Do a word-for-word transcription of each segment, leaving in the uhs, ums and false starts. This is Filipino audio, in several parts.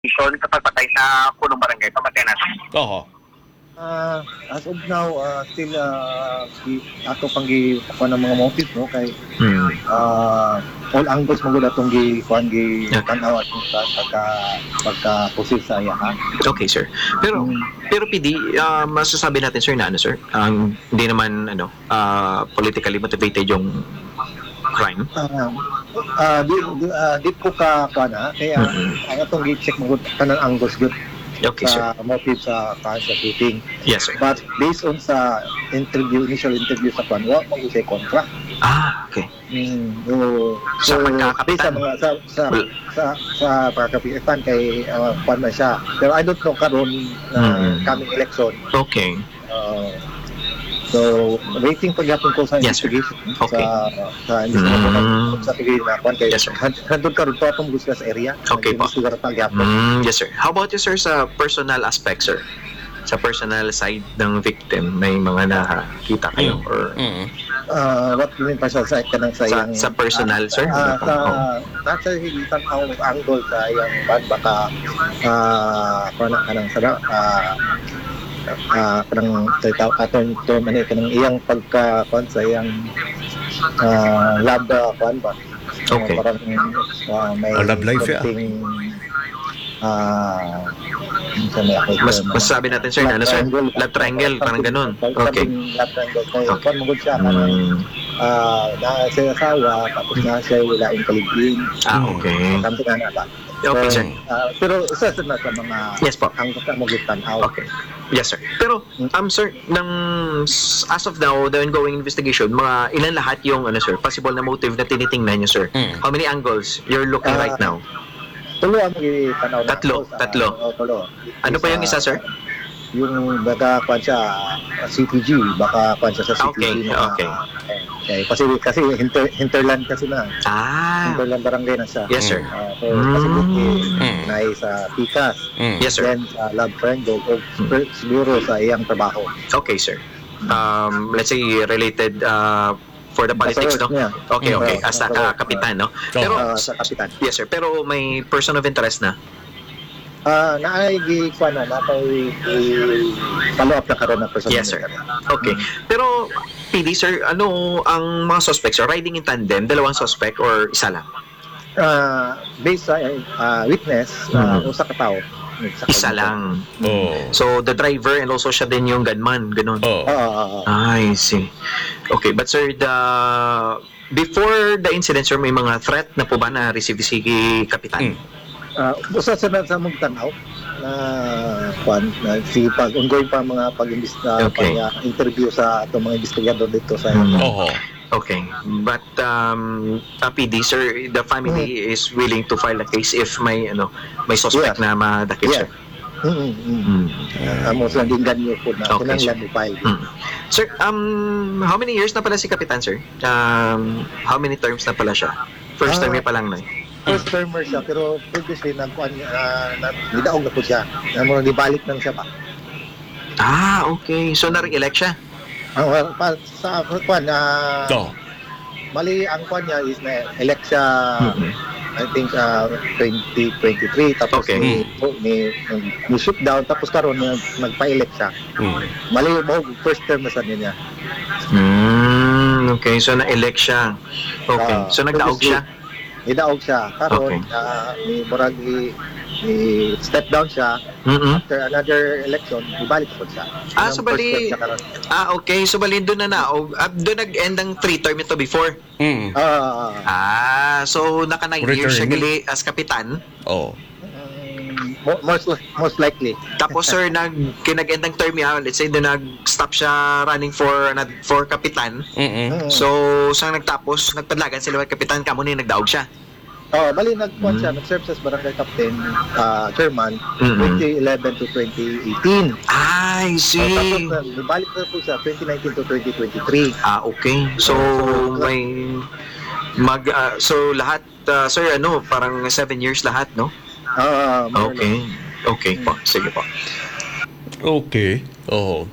Mission sa pagpatay sa punong barangay. Pamatay natin. Oo. Uh, as of now, uh, still uh, di, ato pang gi ako ng mga motive no kay Hmm. uh, all angles mo gud atong gi kuan gi tanaw at sa pagka pagka pusil sa iya ha. Okay, sir. Pero Hmm. pero P D, uh, masasabi natin sir na ano sir, ang hindi naman ano, uh, politically motivated yung crime. Uh, uh, di, di, uh, di po ka kuan ha kaya Mhm. ang atong gi check mo gud kanang angles gud Okay, sir. sa motive sa kuan sa shooting. Yes, sir. But based on sa interview initial interview sa kuan wa mo say kontra. Ah, okay. Mm, so, Sa so, pagkakapitan. based sa mga sa sa Well- sa, sa pagkakapitan kay uh, kuan na siya. Pero I don't know karon na Mm. coming election. Okay. Uh, so waiting pa gyapon ko sa Yes, sir. investigation Okay. sa sa investigation Mm. sa tigil na kuan kay Yes, sir. handod karon pa atong gusto sa area. Okay po. Gusto pa gyapon. Mm, yes, sir. How about you, sir, sa personal aspect, sir? Sa personal side ng victim, may mga nakakita kayo? Or Mm. Uh, what do you mean pa sa sa kanang sa sa, iyang sa personal, sir? Ah, Ano sa pa? Oh. nasa hilitan ang angle sa iyang bad baka ah kana kanang sa ah ah kanang tayo aton term ano kanang iyang pagka kon sa iyang ah lab kon ba. Okay. Ah, parang ah, may Ah, love life, yeah. konting, ah sa may ako Mas, masasabi natin, sir, na ano, sir? Love triangle, parang ganun. Okay. lab triangle kay Okay. kon mo gud siya kanang Mm, ah na sa asawa tapos na siya wala yung kaligin. ah, okay. Something na ba? Okay, sir. Ah, pero isa sa na sa mga Yes po. ang sa mo gitanaw. Okay. Yes, sir. Pero, um, sir, ng, as of now, the ongoing investigation, mga ilan lahat yung, ano, sir, possible na motive na tinitingnan nyo, sir? Mm. How many angles you're looking Ah, right now? Tulo ang gitanaw. na Tatlo, ako sa- tatlo. Oh, tulo. Ano pa yung isa, sir? Yung baka kwan siya C T G, baka kwan siya sa C T Okay, G. na- okay. Okay, kasi kasi hinter, hinterland kasi na. Ah, Hinterland barangay na siya. yes, sir. Ah, so, Mm. kasi Mm. na sa Picas, Mm. Yes, sir. then sa Love Triangle, o siguro sa iyang trabaho. Okay, sir. Um, let's say related uh, for the politics, no? Yeah. Okay, okay. Mm. As a ka- kapitan, no? Pero, Ah, sa kapitan. yes, sir. Pero may person of interest na. Ah, naay gi kuan na napay follow up na karon na person. Yes, sir. Okay. Pero, P D, sir, ano ang mga suspects? Sir? Riding in tandem, dalawang suspect or isa lang? Ah, based sa ah, witness, ah, Mhm. usa ka tawo. Isa lang. Oh. So, the driver and also siya din yung gunman, ganun. Oh. Oo, oo, oo. I see. Okay, but sir, the before the incident, sir, may mga threat na po ba na receive si Kapitan? Mm. Ah, usa sa sa mong tanaw na kuan na si pag ongoing pa mga pag-imbestiga Okay. pag interview sa atong mga investigador dito sa Mm. Oh. Okay. But um uh, P D, sir, the family is willing to file a case if may ano may suspect Yeah. na madakip, sir. Mm. Mm. mm. Mm. Ah, amo sa dinggan niyo po na Okay, kinahanglan sir. mo file. Mm. Sir, um how many years na pala si Kapitan, sir? Um how many terms na pala siya? First Ah. term niya pa lang na. First termer siya pero previously nagkuan uh, na gidaog na po siya. Na mo gibalik nang siya pa. Ah, okay. So na-re-elect siya. Ang uh, pa, sa kuan na Oh. mali ang kuan niya is na elect siya Mhm. I think uh, twenty twenty-three tapos Okay. ni ni, ni shoot down tapos karon nag, nagpa-elect siya. Mm. Mali mo first term na sa niya. Mm, okay, so na-elect siya. Okay. Ah, So nagdaog siya. Nidaog siya karon Okay. uh, ni murag i, i step down siya Mm. after another election ibalik po siya. Ah, Yung so first bali- term siya karon. Ah, okay. So bali doon na na. O, ah, doon nag-end ang three term ito before. Mm. Ah, Ah, so naka nine years siya gali Returning. as kapitan. Oh. um, mo- most most likely. Tapos sir, nag kinag-end ang term niya, let's say doon nag-stop siya running for another- for kapitan. Mm. So, sa nagtapos, nagpadlagan sila ng kapitan, kamo ni nagdaog siya. Oh, bali nagkuan Mm. siya, nag-serve sa barangay captain, ah, chairman, Mm-mm. twenty eleven to twenty eighteen. I So, see. tapos na, balik na po sa twenty nineteen to twenty twenty-three. Ah, okay. So, may mag ah, so lahat ah, sir ano, parang seven years lahat, no? Ah, more or Okay. Okay po. Sige po. Okay. Oh.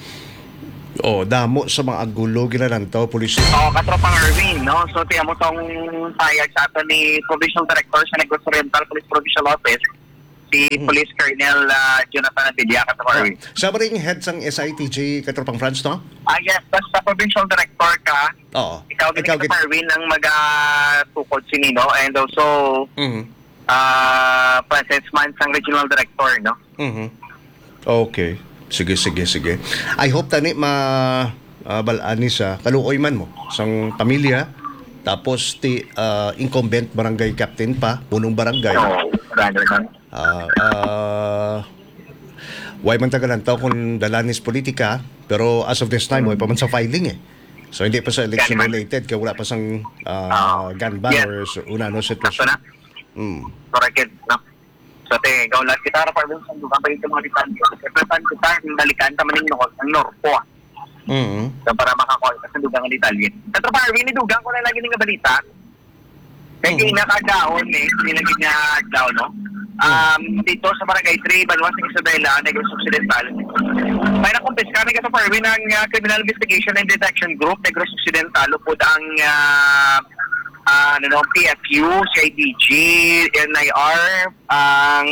Oh, damo sa mga agulo ginalang to pulis. O, katropang Irving, no? So, tiyan mo tong payag sa ato ni Provincial Director sa Negros Oriental Police Provincial Office si Police Colonel uh, Jonathan Antilla, Katropa Arvin. Sa ba rin head sang S I T J Katropang France, no? Ah, yes, basta provincial director ka, Oo. ikaw din Ikaw Katropa git- Arvin ang mag-tukod si Nino, and also Mhm. uh, Francis Mans ang regional director, no? Mhm. Okay. Sige, sige, sige. I hope tani ma uh, balani sa kaluoy man mo sang pamilya, tapos ti uh, incumbent barangay captain pa, punong barangay. So, rather than Ah, uh, why man tagalan tao kung dalanis politika, pero as of this time, way pa man sa filing eh. So hindi pa sa election Gunman. related, kaya wala pa sang uh, Ah, gun ban yes. or so, una no Sakto sitwasyon. na. Mm. Correct, no? So, te, ikaw lang kita, para din sa duga pa yung mga litan. Represent kita, yung balikan, tamanin no, ang Norpo. Mm. So, para makakuha ka sa dugang ng Italian. Katropa Arvin, nidugang ko na lagi ng balita. Kaya Mhm. kinakadaon eh, nilagay niya daw, no? Um, dito sa Barangay three, Banwas ng Isabela, Negros Occidental. May nakumpiska na Katropa Arvin ng uh, Criminal Investigation and Detection Group, Negros Occidental, upod ang uh, uh, ano, no, P F U, C I D G, N I R, ang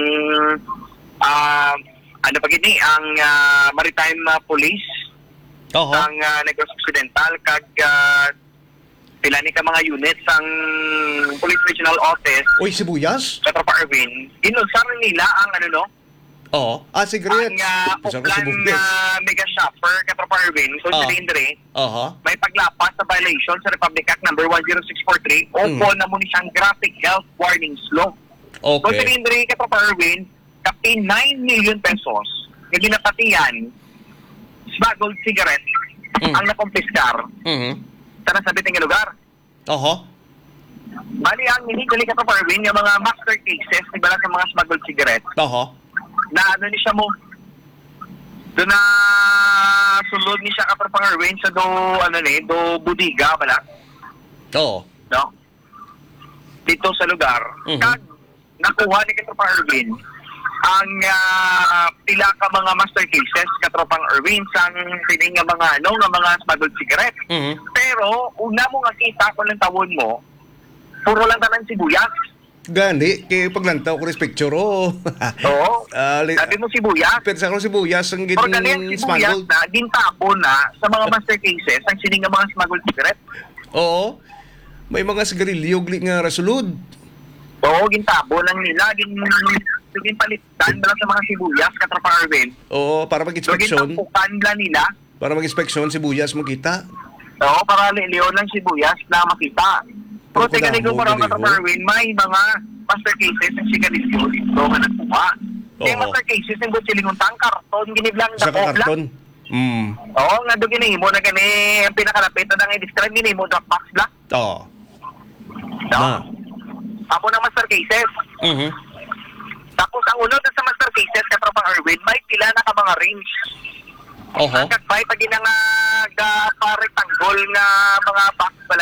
uh, ano pa gini, ang uh, Maritime uh, Police, Oho. ang uh, Negros Occidental, kag uh, pila ni ka mga units ang Police Regional Office Uy, sibuyas? sa Tropa Arvin, inulsar nila ang ano no, Oo. Ah, cigarette. ang uh, Isang ka Uplan sibuyas. uh, Mega Shopper ka Tropa Arvin, so Ah. silindre, Oho. may paglapas sa violation sa Republic Act number one zero six four three o Mm. po na muna siyang graphic health warnings law. So Okay. silindre ka Tropa Arvin, kapti nine million pesos na ginapatiyan smuggled cigarette Mm. ang nakumpiskar Mhm. sa nasabit ng lugar. Oho. Bali, ang illegal ka Tropa Arvin, yung mga master cases, nagbala sa mga smuggled cigarette, Oho. na ano ni siya mo, doon na sulod ni siya ka Tropa Arvin sa do, ano ni, do budiga, bala, Oo. no? Dito sa lugar. Mhm. Kag, nakuha ni Katropa Arvin ang ah, pila ka mga master cases Katropang Arvin sang pining nga mga ano nga mga smuggled cigarette. Mhm. Pero una mo nga kita ko ng tawon mo, puro lang tanan sibuyas. Gani, kay paglantaw ko rin picture, oh. Oo. Ah, li- Sabi mo sibuyas. Pero sa ako sibuyas ang Pero gali ang giting sibuyas smuggled. na gintapo na sa mga master cases ang sining nga mga smuggled cigarette. Oo. May mga sigarilyo gli nga rasulod. Oo, gintapo lang nila, gin gin palitan lang sa mga sibuyas Katropa Arvin. Oo, para So mag-inspeksyon. gintapukan lang nila. Para mag-inspeksyon, sibuyas mo kita. Oo, para liliyon lang sibuyas na makita. Pero Pero tingnan ko kailangan mo, parang galing Katropa mo. Arvin, may mga master cases ng sigarilyo dito nga nagkuha. Kaya Oo. master cases ng gutsilinguntang karton, giniblang Sa dako lang. karton. Mm. Oo, nga doon ginihimo na gani, ang pinakalapit na nang i-describe, ginihimo Dropbox Black. Oo. No? Na. Apo ng master cases. Mhm. Tapos ang unod sa master cases, Katropang Arvin, may pila na ka mga range. Oho. Ang kagbay, pag yun nga paretanggol nga mga box pala.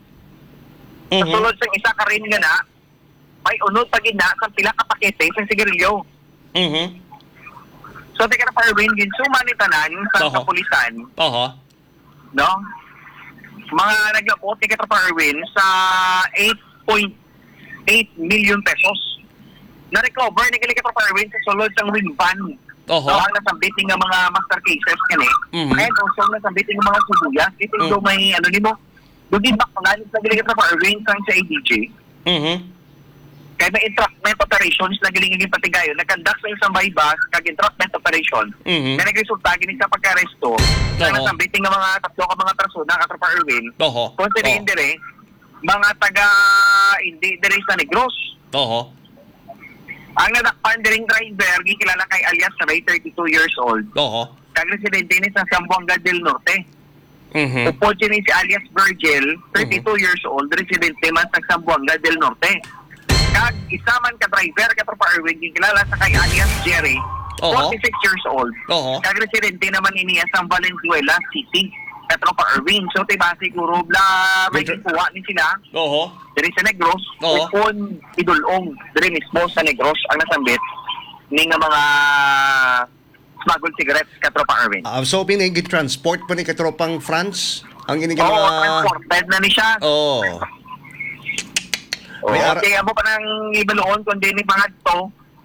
Sa Mhm. sulod sa isa ka rin nga na, may unod pag yun na, sa pila ka pakete sa sigarilyo. Mhm. So, di ka na Arvin, ginsuman ni tanan sa Oho. kapulisan, Oho. no? Mga naglapot ni Katropang Arvin sa eight point eight million pesos. Na-recover ni Katropang Arvin sa sulod sa wing van. Oho. So, ang nasambit ng mga master cases kani. Mhm. And also, nasambit ng mga sibuyas. Ito Mhm. yung may, ano ni mo, dugin back pangalit sa giligit na Arvin sang sa A D G. Mhm. Kaya may entrapment operations na gilingin patigayon. Nagkandak sa isang bypass, kag entrapment operation. Mhm. Na nagresulta gini sa pagka-aresto. Na Oo. nasambit ng mga tatlo ka mga persona, Katropa Arvin. Oho. Considering dire, mga taga, hindi, dire sa Negros. Oho. Ang nadakpan diring driver, gikilala kay alias Ray, thirty-two years old. Oho. Kag residente ni sa Zamboanga del Norte. Mhm. Upo ni si alias Virgil, thirty-two years old, residente man sa Zamboanga del Norte. Kag isa man ka driver, Katropa Arvin, gikilala sa kay alias Jerry, Oho. forty-six years old. Oho. Kag residente naman ini sa Valenzuela City, Katropa Arvin. So, tiba siguro bla may Medyo- gikuha ni sila Oho. diri sa Negros, Oo. upon idulong diri mismo sa Negros ang nasambit ni nga mga smuggled cigarettes Katropa Arvin. Ah, so pinigi transport pa ni katropang France ang ini Oo, mga transported na ni siya. Oh. Oo, May ara- kaya mo pa nang ibaluon kung di ni mga to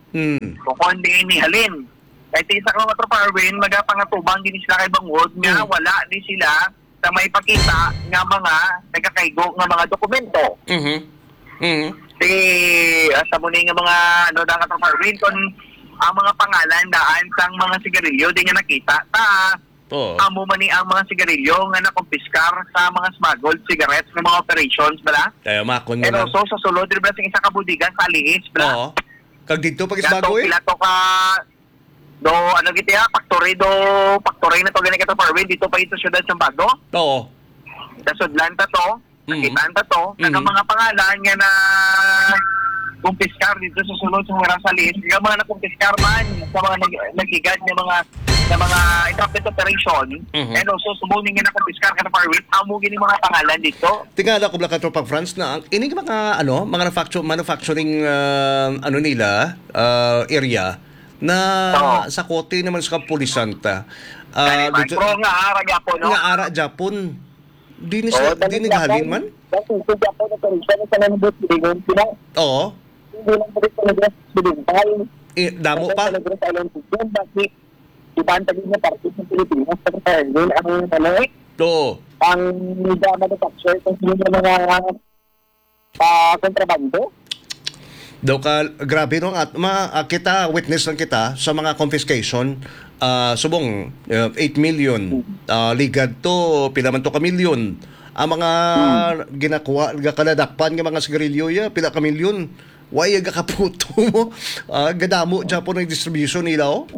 Mm. Kung kundi ni halin. Kahit isa ka mga tropa Arwin, magapangatubang din sila kay Bangod nga Mm. wala din sila sa may pakita nga mga nagkakaigo nga mga dokumento. Mhm. Mhm. Si uh, sa muli nga mga ano da ka tropa Arwin kung ang mga pangalan daan sang mga sigarilyo di nga nakita ta Oo. amo man ni ang mga sigarilyo nga nakumpiskar sa mga smuggled cigarettes ng mga operations bala. Kaya makon mo Pero na. so sa sulod di ba sing isa ka budigan sa Aliis bala. Oo. Kag dito pag Dato isbago eh. pila to ka do ano giti ha factory do factory na to gani ka to Parwin dito pa ito syudad sa Bago. Oo. Sa Sudlan ta to, Mhm. nakitaan ta to, Mhm. mm mga pangalan nga na kumpiskar dito sa sulod sa mga salis, nga mga nakumpiskar man sa mga nag nagigad nga mga na mga interrupted operation, Mhm. and also sumuning nga nakumpiskar ka na Parwin, amo gini mga pangalan dito. Tingala ko bla ka tropang France na ang ini mga ano, mga manufacture, manufacturing ah, ano nila, ah, area na Oo. sa kote naman sa Kapulisanta. Kani Ah, man, dito- pro nga ara gyapon no. nga ara Japon. Di ni Oo, sa dali di ni gahalin man. Kasi sa Japan na operation sa nanubot bilingon sila. Oo. Hindi lang po rin sa nagras bilintay. Eh, damo pa. Sa nagras island system, bakit ibang tagin na partit ng Pilipinas sa Katarangin ang ano eh, Oo. ang media manufacturer kung sino yung mga uh, kontrabando. Daw ka grabe no at ma, ah, kita witness lang kita sa mga confiscation ah, subong uh, eight million uh, ligad to pila man to ka milyon ang mga ginakuha gakanadakpan nga mga sigarilyo ya pila ka milyon why ga kaputo mo Ah, gadamo Japon ang distribution nila oh.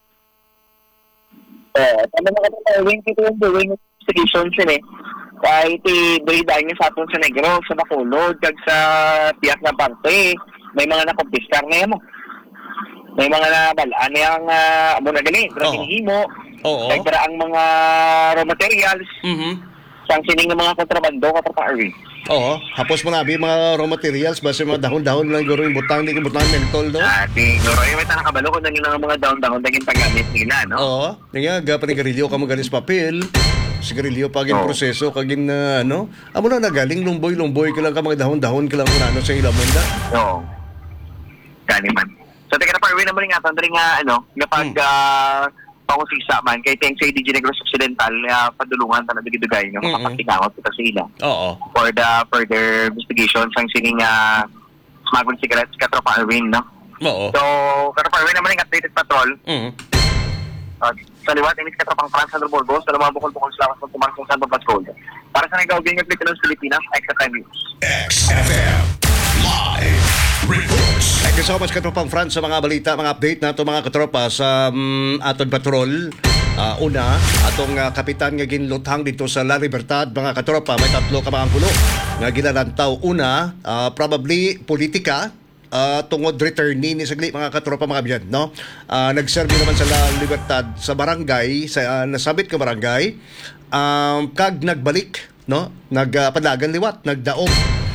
Eh, tama na ka tayo, wing kito yung doing investigation siya eh. Kahit i-breedan niya sa atong sa Negro, sa Bacolod, kag sa tiyak na parte, may mga nakumpiskar na yan mo. May mga nabalaan na yung uh, amo na gali, pero Oo. hinihimo, Oo. kag para ang mga raw materials, Mhm. sang sining ng mga kontrabando, katropa Arwin. Oo, hapos mo nabi mga raw materials base mga dahon-dahon lang guro yung butang di butang mentol no. At siguro, yung may tanang kabalo kung naging mga down-down, naging paggamit nila, no? Oo, nga ga panigarilyo ka magalis papel. Sigarilyo pagin Oo. proseso kagin na ano. Amo na nagaling lumboy-lumboy ka lang ka mga dahon-dahon ka lang kung ano sa ilang munda. Oo. Kani man. So, teka na pa, Erwin, naman nga, tanda nga, ano, kapag Hmm. uh, pangusisa man, kay Teng sa D G Negros Occidental, uh, padulungan, tanong dugay nga, Mm-mm. makapakikangot kita sa ila. Oo. For the further investigation, sang sining uh, smuggled cigarettes, katropa Erwin, no? Oo. So, katropa Erwin naman yung updated patrol, Mm. uh, sa liwat, inis katropang France, Sandro Burgos, sa mga bukol-bukol sila sa pumansong Sandro Patrol. Para sa nagawagin ng Pilipinas, Pilipinas, Extra Time News. X F M Live Reports. Thank you so much katropang France sa mga balita, mga update nato mga katropa sa um, aton patrol. Ah, una, atong ah, kapitan nga ginluthang dito sa La Libertad, mga katropa, may tatlo ka mga gulo nga ginalantaw. Una, ah, probably politika, ah, tungod returnee ni sagli mga katropa mga biyan, no? Ah, nagserve naman sa La Libertad sa barangay, sa ah, nasabit ka barangay, um, kag nagbalik, no? Nagpadagan liwat, nagdaog.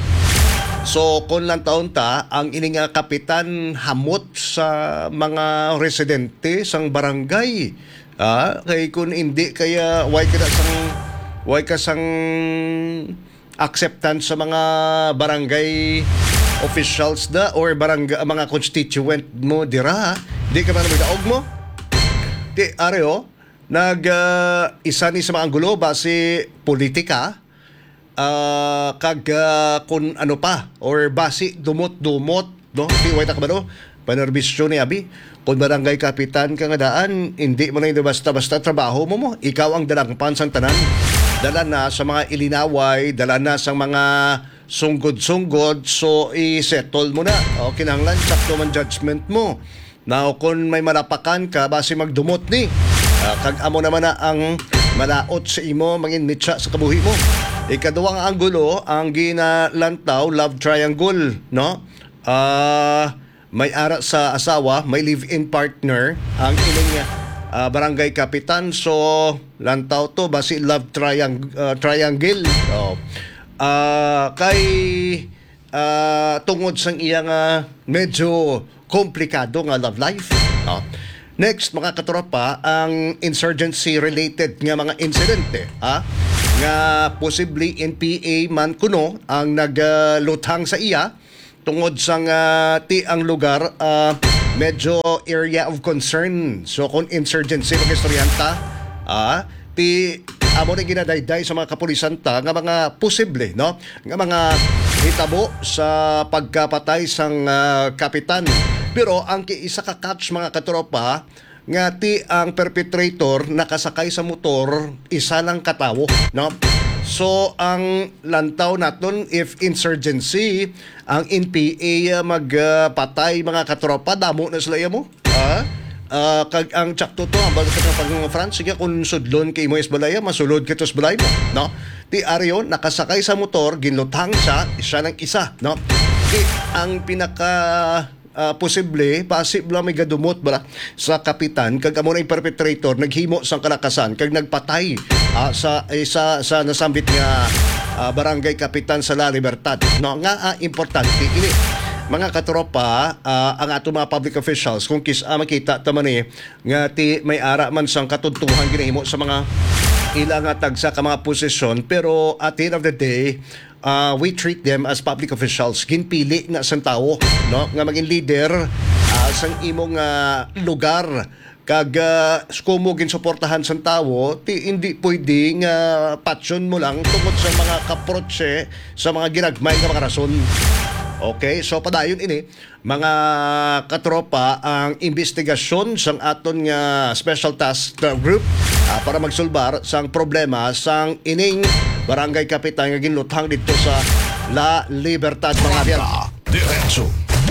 So, kung lang taon ta, ang ining nga kapitan hamot sa mga residente sang barangay. Ah, kay kung hindi kaya why ka na sang why ka sang acceptance sa mga barangay officials da or barangay mga constituent mo dira, di ka man daog mo. Di areo nag ah, isa ni sa mga gulo base politika. Ah, kag ah, kung ano pa or basi dumot-dumot no di way ta kabalo panerbisyo ni abi kung barangay kapitan ka nga daan hindi mo na yung basta-basta trabaho mo mo ikaw ang dalang pansang tanan dala na sa mga ilinaway dala na sa mga sunggod-sunggod so i-settle mo na o kinahanglan sakto man judgment mo now kung may malapakan ka basi magdumot ni ah, kag amo naman na ang malaot sa imo mangin mitsa sa kabuhi mo. Ikaduwang anggulo ang ginalantaw love triangle, no? Ah, may ara sa asawa, may live-in partner ang ining ah, barangay kapitan so lantaw to basi love triang ah, triangle. Oh. Ah, kay ah, tungod sang iyang ah, medyo komplikado nga love life. Oh. Next, mga katropa, ang insurgency-related nga mga insidente, ha? Nga possibly N P A man kuno ang nagluthang sa iya tungod sa nga ti ang lugar uh, medyo area of concern. So kung insurgency mga estudyanta, ah, ti amo na ginadayday sa mga kapulisan ta nga mga posible, no? Nga mga hitabo sa pagkapatay sang ah, kapitan. Pero ang isa ka catch mga katropa nga ti ang perpetrator nakasakay sa motor isa lang katawo, no? So ang lantaw naton if insurgency ang N P A magpatay mga katropa damo na sila mo. Ah, uh, kag ang tsakto to ang bagat ng pag France sige kung sudlon kay mo is balaya masulod ka tos balay mo, no? Ti Aryo nakasakay sa motor ginlutang siya isa ng isa, no? Ti ang pinaka uh, posible possible may gadumot bara sa kapitan kag amo na yung perpetrator naghimo sang kalakasan kag nagpatay uh, sa isa sa nasambit nga uh, barangay kapitan sa La Libertad, no? Nga uh, importante ini mga katropa, uh, ang ato mga public officials kung kis uh, makita taman eh nga ti may ara man sang katuntuhan ginahimo sa mga ilang nga tagsa ka mga posisyon, pero at the end of the day uh, we treat them as public officials ginpili na sang tao, no? Nga maging leader uh, sang imong uh, lugar kag uh, kumo ginsuportahan sang tao ti hindi pwede nga uh, patsyon mo lang tungod sa mga kaprotse sa mga ginagmay nga mga rason. Okay, so padayon ini mga katropa ang investigasyon sang aton nga special task group uh, para magsulbar sang problema sang ining barangay kapitan nga ginlutang dito sa La Libertad mga biyan. Diretso.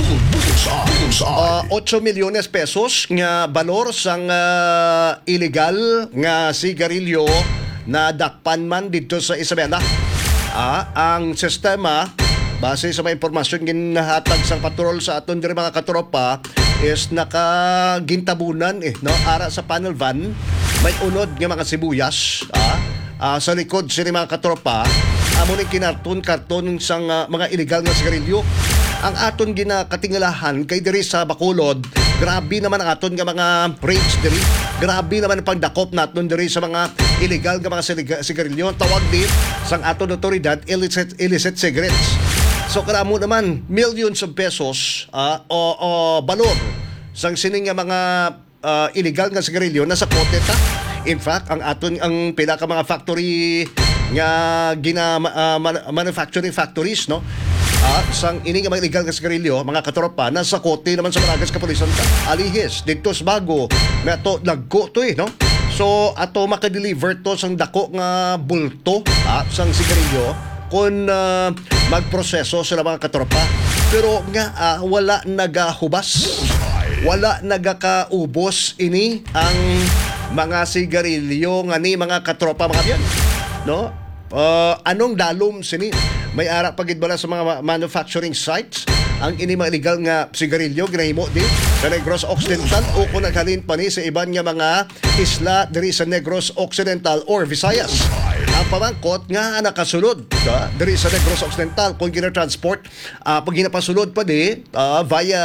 Uh, eight milyones pesos nga balor sang uh, illegal nga sigarilyo na dakpan man dito sa Isabela. Ah, ang sistema base sa mga impormasyon ginahatag sang patrol sa aton diri mga katropa is nakagintabunan eh, no? Ara sa panel van may unod nga mga sibuyas, ah, ah sa likod sini mga katropa amo ni kinarton karton sang uh, mga illegal nga sigarilyo. Ang aton ginakatingalahan kay diri sa Bacolod, grabe naman ang aton nga mga rates diri. Grabe naman ang pagdakop naton diri sa mga illegal nga mga siga- sigarilyo. Tawag din sang aton otoridad illicit illicit cigarettes. So karamo naman millions of pesos uh, o, o balor sang sining nga mga uh, illegal nga sigarilyo nasa kote ta. In fact, ang aton ang pila ka mga factory nga gina uh, man- manufacturing factories, no? Ah, sang ini nga mga illegal nga sigarilyo, mga katropa, nasa kote naman sa Maragas Kapulisan ta. Alihis, dito sa bago, na to, nagko to eh, no? So, ato makadeliver to sang dako nga bulto, ah, sang sigarilyo, kung uh, magproseso sila mga katropa. Pero nga, ah, wala nagahubas, wala nagakaubos ini ang mga sigarilyo nga ni mga katropa mga biyan, no? Uh, anong dalom sini? May ara pagid bala sa mga manufacturing sites ang ini mga illegal nga sigarilyo ginahimo di sa Negros Occidental o kung naghalin pa ni sa iban nga mga isla diri sa Negros Occidental or Visayas. Ang pamangkot nga nakasulod da, diri sa Negros Occidental kung gina-transport uh, pag ginapasulod pa di uh, via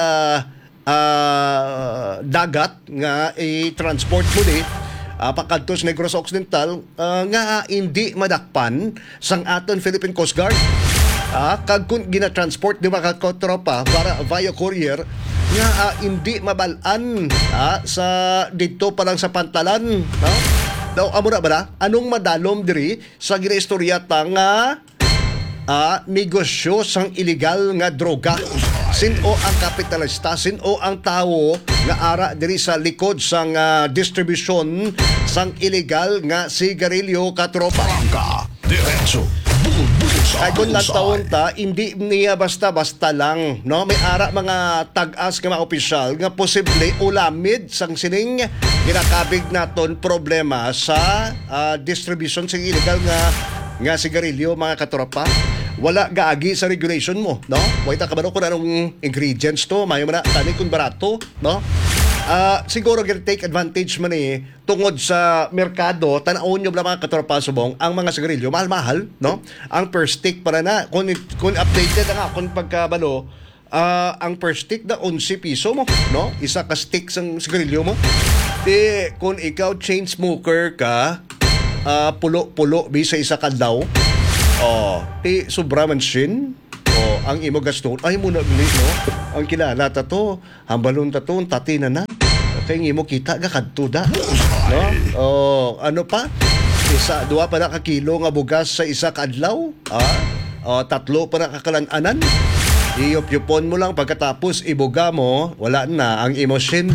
uh, dagat nga i-transport mo di Uh, pakadtos Negros Occidental uh, nga hindi madakpan sang aton Philippine Coast Guard. Uh, kag kung gina-transport di mga katropa para via courier nga uh, hindi mabalaan uh, sa dito pa lang sa pantalan, no? Daw amo na ba anong madalom diri sa ginaistorya ta nga uh, negosyo sang illegal nga droga. Sino ang kapitalista, sino ang tao nga ara diri sa likod sang uh, distribution sang illegal nga sigarilyo katropa. Diretso. Ay kung nagtaon ta, hindi niya basta-basta lang, no? May ara mga tag-as nga mga opisyal nga posible ulamid sang sining ginakabig naton problema sa uh, distribution sang illegal nga nga sigarilyo mga katropa. Wala gaagi sa regulation mo, no? Wait ka ba no kung anong ingredients to, mayo man na tani kung barato, no? Uh, siguro gonna take advantage man eh tungod sa merkado, tanawon nyo mga katropa subong ang mga sigarilyo mahal-mahal, no? Ang per stick para na kung, kung updated na nga kung pagkabalo uh, ang per stick na eleven piso mo, no? Isa ka stick sang sigarilyo mo. Di kung ikaw chain smoker ka, uh, pulo-pulo bisa isa kadlaw. Oh, ti sobra man sin. Oh, ang imo gaston ay mo nagli no ang kilala ta to hambalon ta to tati na na kay imo kita ga kadto da no oh ano pa isa duwa pa na ka kilo nga bugas sa isa ka adlaw ah oh, tatlo pa na kakalanan iyop-yupon mo lang pagkatapos ibuga mo wala na ang emotion.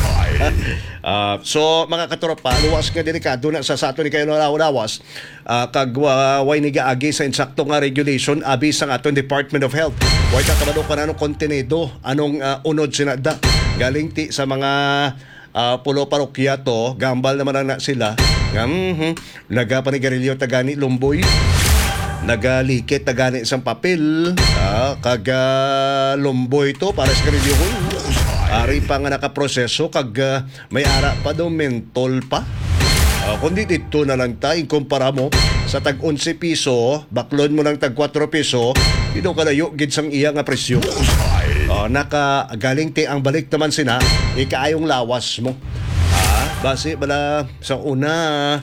Uh, so mga katropa, luwas nga delikado na sa sato ni kayo lawas uh, kag uh, way nigaagi sa insakto nga regulation abi sa aton Department of Health. Way ta kabalo ka na anong kontenido anong uh, unod sinada galing ti sa mga uh, pulo parokya to gambal naman na sila nga mm-hmm, nagapanigarilyo tagani lumboy nagalikit tagani isang papel uh, kag uh, lumboy to para sa garilyo ari pa nga nakaproseso kag uh, may ara pa daw mentol pa. Uh, kundi dito na lang ta ikumpara mo sa tag eleven piso, baklon mo lang tag four piso, dito ka layo gid sang iya nga presyo. Uh, naka galing ti ang balik naman sina ikaayong lawas mo. Ah, base bala sa una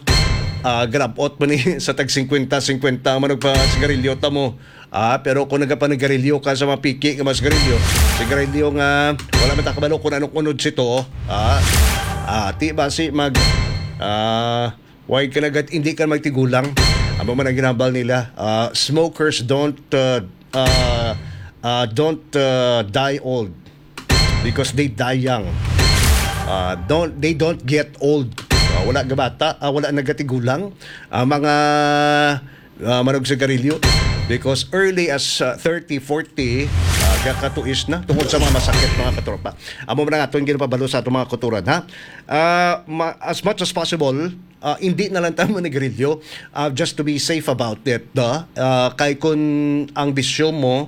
uh, grab out mo ni sa tag fifty fifty man pa sigarilyo ta mo. Ah, pero kung nagapanigarilyo ka sa mga piki nga mas sigarilyo, sigarilyo nga wala man ta kabalo kung anong unod sito, ah, ah ti basi mag ah why ka nagat hindi ka magtigulang. Amo man ang ginabal nila. Uh, smokers don't uh, uh, uh, don't uh, die old because they die young. Uh, don't they don't get old. Uh, wala gabata, uh, wala nagatigulang. Uh, mga uh, manog sigarilyo because early as uh, thirty, forty uh, kakatuis na tungkol sa mga masakit mga katropa. Amo man nga aton ginapabalo sa atong mga kuturan ha. Uh, ma- as much as possible uh, hindi na lang tayo manigarilyo uh, just to be safe about it. Da? Uh, kay kun ang bisyo mo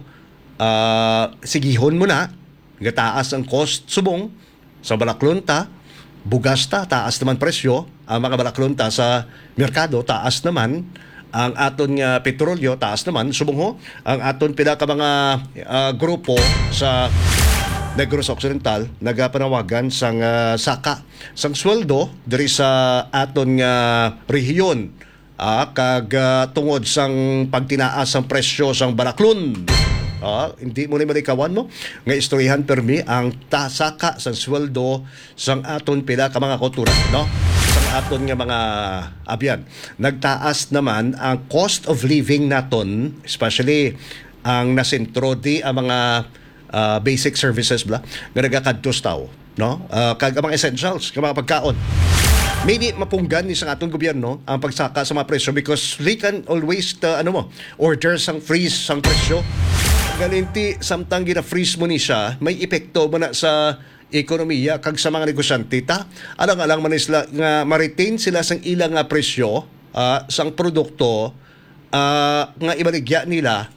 uh, sigihon mo na gataas ang cost subong sa balaklonta bugas ta taas naman presyo ang mga balaklonta sa merkado taas naman ang aton nga petrolyo taas naman subong ho ang aton pila ka mga uh, grupo sa Negros Occidental nagapanawagan sang uh, saka sang sweldo diri sa aton nga rehiyon uh, kag uh, tungod sang pagtinaas sang presyo sang baraklon. Ah, hindi mo ni malikawan mo nga istoryahan permi ang tasaka sa sweldo sang aton pila ka mga kultura no sang aton nga mga abyan nagtaas naman ang cost of living naton especially ang nasentro di ang mga uh, basic services bla nga nagakadtos taw no uh, kag ang mga essentials nga mga pagkaon maybe mapunggan ni sa atong gobyerno ang pagsaka sa mga presyo because they can always uh, ano mo order sang freeze sang presyo galinti samtang gina-freeze mo ni siya, may epekto mo na sa ekonomiya kag sa mga negosyante ta. Alang-alang man sila nga ma-retain sila sang ilang nga presyo uh, sang produkto uh, nga ibaligya nila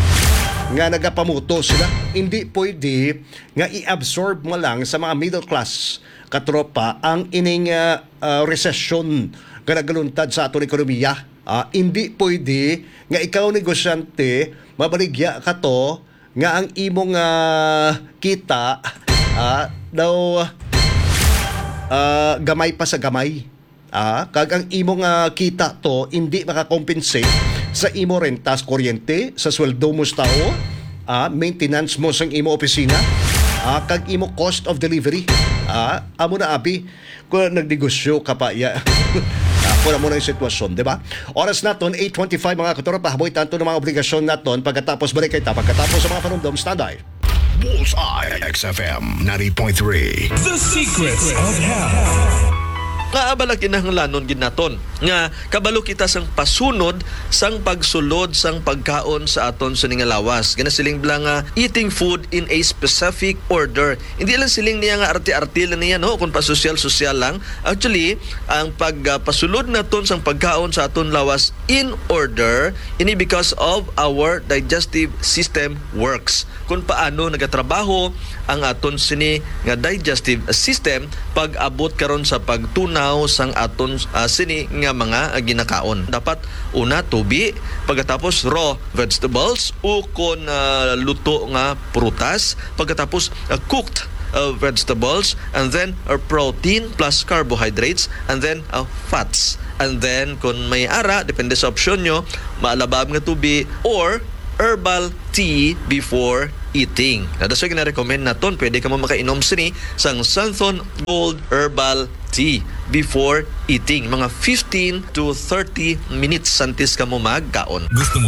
nga nagapamuto sila. Hindi pwede nga i-absorb mo lang sa mga middle class katropa ang ining uh, uh, recession nga nagaluntad sa aton ekonomiya. Uh, hindi pwede nga ikaw negosyante mabaligya ka to nga ang imong uh, kita uh, daw uh, gamay pa sa gamay uh, kag ang imong uh, kita to hindi makakompensate sa imo rentas kuryente sa sweldo mo sa tao uh, maintenance mo sa imo opisina uh, kag imo cost of delivery uh, amo na abi kung nagnegosyo ka pa ya Pura mo na yung sitwasyon, di ba? Oras naton, eight twenty-five mga katropa. Haboy tanto ng mga obligasyon naton pagkatapos balik kay ta. Pagkatapos sa mga panumdom, standby. Bullseye X F M ninety point three. The Secrets of Health. Kaabala kinahanglanon gid naton nga kabalo kita sang pasunod sang pagsulod sang pagkaon sa aton sa lawas. Gana siling bla nga eating food in a specific order. Hindi lang siling niya nga arti-arti lang niya no kung pasosyal-sosyal lang. Actually, ang pagpasulod naton sang pagkaon sa aton lawas in order ini because of our digestive system works. Kung paano nagatrabaho ang aton sini nga digestive system pag abot karon sa pagtuna sang aton uh, sini nga mga uh, ginakaon. Dapat una tubi, pagkatapos raw vegetables o kon uh, luto nga prutas, pagkatapos uh, cooked uh, vegetables, and then uh, protein plus carbohydrates, and then uh, fats. And then kung may ara, depende sa opsyon nyo, maalabab nga tubi or herbal tea before eating. Na daso gina-recommend naton, pwede ka mo makainom sini sang Santhon Gold Herbal Tea before eating. Mga fifteen to thirty minutes santis ka mo magkaon. Gusto mo